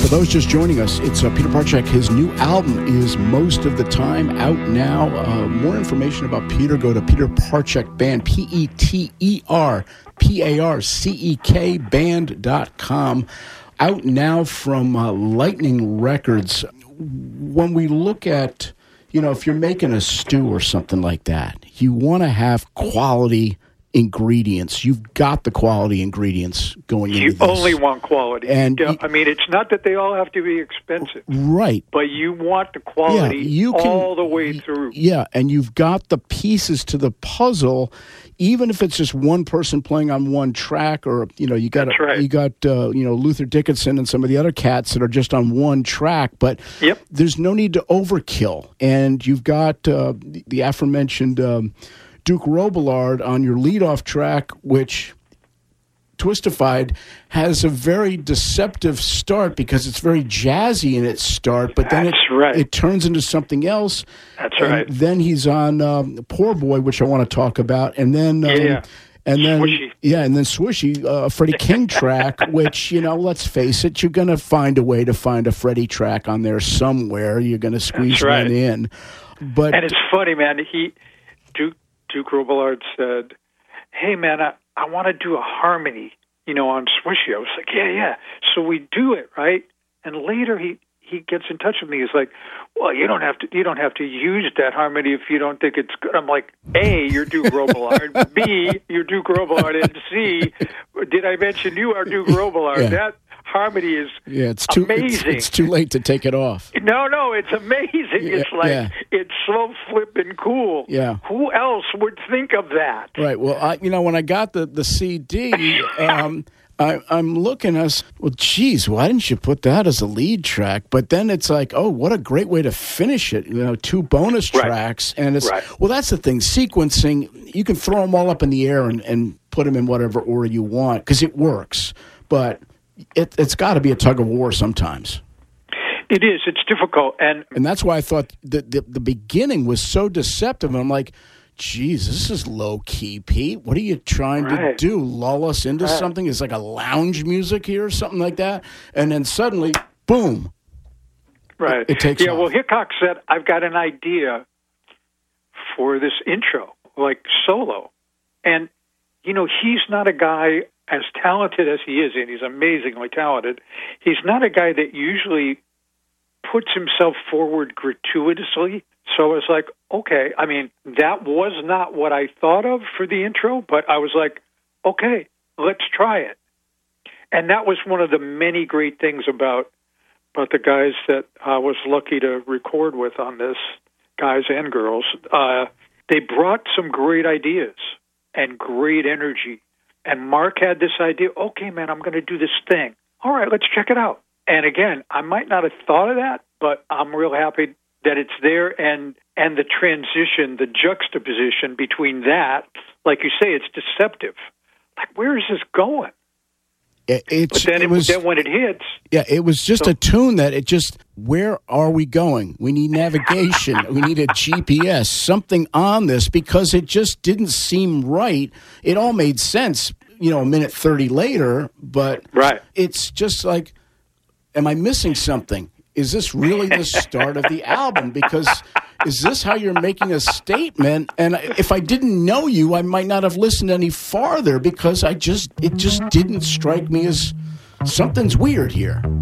For those just joining us, it's Peter Parchak. His new album is Most of the Time out now. More information about Peter, go to Peter Parchak Band, PeterParchek band.com. Out now from Lightning Records. When we look at, if you're making a stew or something like that, you want to have quality ingredients. You've got the quality ingredients going into this. You only want quality. And it's not that they all have to be expensive. Right. But you want the quality all the way through. Yeah, and you've got the pieces to the puzzle, even if it's just one person playing on one track, or you got Luther Dickinson and some of the other cats that are just on one track. But there's no need to overkill. And you've got the aforementioned Duke Robillard on your leadoff track, which Twistified has a very deceptive start because it's very jazzy in its start, but then it turns into something else. That's right. Then he's on Poor Boy, which I want to talk about, and then Swishy. And then Swishy, Freddie King track, which, let's face it, you're going to find a way to find a Freddie track on there somewhere. You're going to squeeze one in. And it's funny, man. Duke Robillard said, "Hey, man, I want to do a harmony, on Swishy." I was like, yeah. So we do it, right? And later he gets in touch with me. He's like, "Well, you don't have to use that harmony if you don't think it's good." I'm like, A, you're Duke Robillard. B, you're Duke Robillard. And C, did I mention you are Duke Robillard? Yeah. That harmony is amazing. It's too late to take it off. No, it's amazing. It's like it's so flippin' cool. Yeah. Who else would think of that? Right. Well, when I got the CD, I'm looking as well. Geez, why didn't you put that as a lead track? But then it's like, oh, what a great way to finish it. 2 bonus tracks, and it's well. That's the thing. Sequencing, you can throw them all up in the air and put them in whatever order you want because it works. But it's got to be a tug of war sometimes. It is. It's difficult, and that's why I thought the beginning was so deceptive. And I'm like, geez, this is low key, Pete. What are you trying to do? Lull us into something? It's like a lounge music here or something like that. And then suddenly, boom. Right. It takes off. Well, Hickok said, I've got an idea for this intro, like solo. And, he's not a guy as talented as he is, and he's amazingly talented. He's not a guy that usually puts himself forward gratuitously. So I was like, okay, that was not what I thought of for the intro, but I was like, okay, let's try it. And that was one of the many great things about the guys that I was lucky to record with on this, guys and girls. They brought some great ideas and great energy. And Mark had this idea, okay, man, I'm going to do this thing. All right, let's check it out. And again, I might not have thought of that, but I'm real happy that it's there, and the transition, the juxtaposition between that, like you say, it's deceptive. Like, where is this going? But then when it hits... Yeah, it was just a tune that where are we going? We need navigation. We need a GPS, something on this, because it just didn't seem right. It all made sense, a minute 30 later, but it's just like, am I missing something? Is this really the start of the album? Because is this how you're making a statement? And if I didn't know you, I might not have listened any farther because it just didn't strike me as something's weird here.